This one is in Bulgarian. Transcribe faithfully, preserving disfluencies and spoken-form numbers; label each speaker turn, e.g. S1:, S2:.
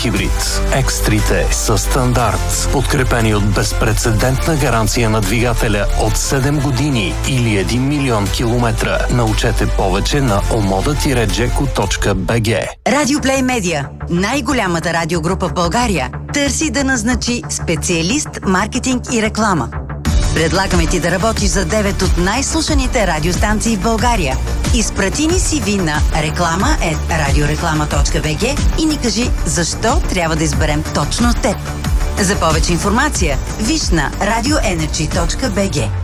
S1: хибрид. екс три са стандарт, подкрепени от безпрецедентна гаранция на двигателя от седем години или един милион километра. Научете повече на омода джеко точка би джи.
S2: Радио Плей Медиа, най-голямата радиогрупа в България, търси да назначи специалист маркетинг и реклама. Предлагаме ти да работиш за девет от най-слушаните радиостанции в България. Изпрати ни си ви на реклама ет радиореклама точка би джи и ни кажи защо трябва да изберем точно теб. За повече информация виж на радио енерджи точка би джи.